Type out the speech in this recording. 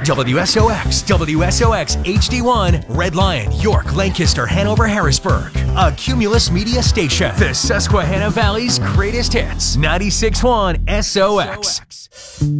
WSOX, WSOX HD1, Red Lion, York, Lancaster, Hanover, Harrisburg. A Cumulus Media station. The Susquehanna Valley's greatest hits. 96.1 SOX.